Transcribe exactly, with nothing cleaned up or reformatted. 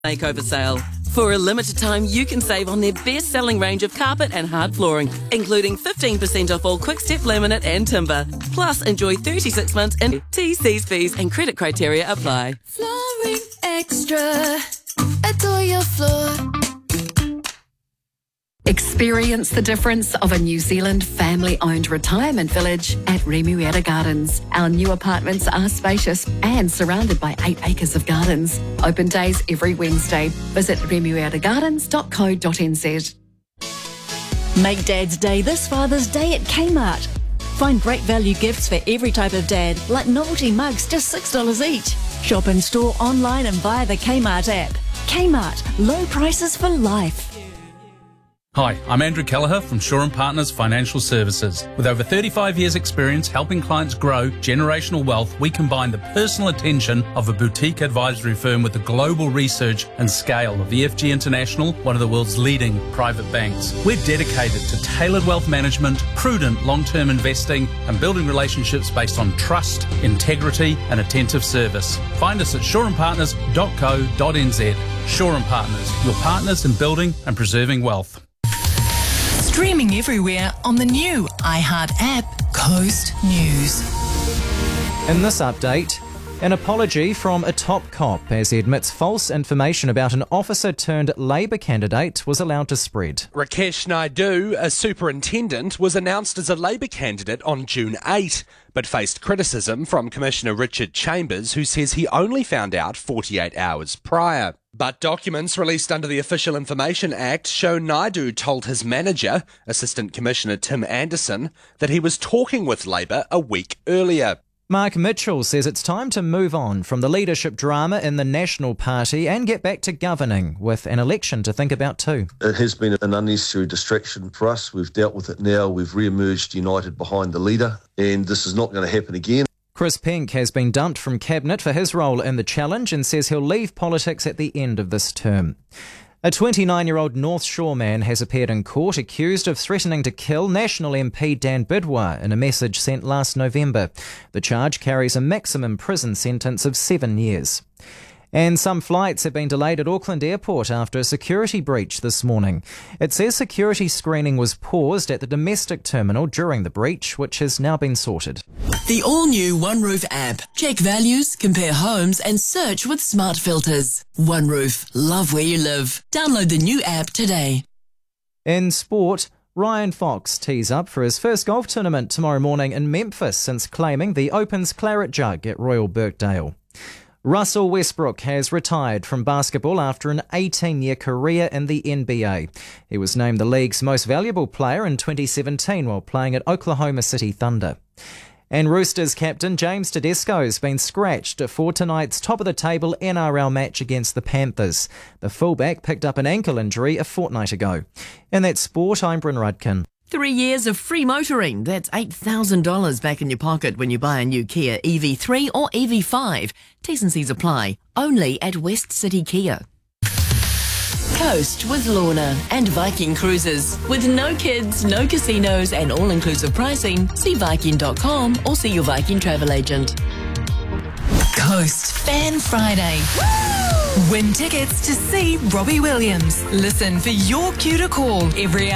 Makeover sale. For a limited time, you can save on their best-selling range of carpet and hard flooring, including fifteen percent off all Quickstep laminate and timber. Plus, enjoy thirty-six months in T Cs, fees and credit criteria apply. Flooring Extra. Adore your floor. Experience the difference of a New Zealand family-owned retirement village at Remuera Gardens. Our new apartments are spacious and surrounded by eight acres of gardens. Open days every Wednesday. Visit remuera gardens dot co dot n z. Make Dad's Day this Father's Day at Kmart. Find great value gifts for every type of dad, like novelty mugs, just six dollars each. Shop in store, online and via the Kmart app. Kmart, low prices for life. Hi, I'm Andrew Kelleher from Shaw and Partners Financial Services. With over thirty-five years experience helping clients grow generational wealth, we combine the personal attention of a boutique advisory firm with the global research and scale of E F G International, one of the world's leading private banks. We're dedicated to tailored wealth management, prudent long-term investing and building relationships based on trust, integrity and attentive service. Find us at shaw and partners dot co dot n z. Shaw and Partners, your partners in building and preserving wealth. Streaming everywhere on the new iHeart app, Coast News. In this update, an apology from a top cop as he admits false information about an officer-turned-Labour candidate was allowed to spread. Rakesh Naidu, a superintendent, was announced as a Labour candidate on June eighth, but faced criticism from Commissioner Richard Chambers, who says he only found out forty-eight hours prior. But documents released under the Official Information Act show Naidu told his manager, Assistant Commissioner Tim Anderson, that he was talking with Labour a week earlier. Mark Mitchell says it's time to move on from the leadership drama in the National Party and get back to governing, with an election to think about too. It has been an unnecessary distraction for us. We've dealt with it now. We've re-emerged united behind the leader, and this is not going to happen again. Chris Penk has been dumped from Cabinet for his role in the challenge and says he'll leave politics at the end of this term. A twenty-nine-year-old North Shore man has appeared in court accused of threatening to kill National M P Dan Bidwar in a message sent last November. The charge carries a maximum prison sentence of seven years. And some flights have been delayed at Auckland Airport after a security breach this morning. It says security screening was paused at the domestic terminal during the breach, which has now been sorted. The all-new OneRoof app. Check values, compare homes and search with smart filters. OneRoof. Love where you live. Download the new app today. In sport, Ryan Fox tees up for his first golf tournament tomorrow morning in Memphis since claiming the Open's Claret Jug at Royal Birkdale. Russell Westbrook has retired from basketball after an eighteen-year career in the N B A. He was named the league's most valuable player in twenty seventeen while playing at Oklahoma City Thunder. And Roosters captain James Tedesco has been scratched for tonight's top-of-the-table N R L match against the Panthers. The fullback picked up an ankle injury a fortnight ago. In that sport, I'm Bryn Rudkin. Three years of free motoring. That's eight thousand dollars back in your pocket when you buy a new Kia E V three or E V five. T's and C's apply. Only at West City Kia. Coast with Lorna and Viking Cruises. With no kids, no casinos and all-inclusive pricing, see Viking dot com or see your Viking travel agent. Coast Fan Friday. Woo! Win tickets to see Robbie Williams. Listen for your cue to call every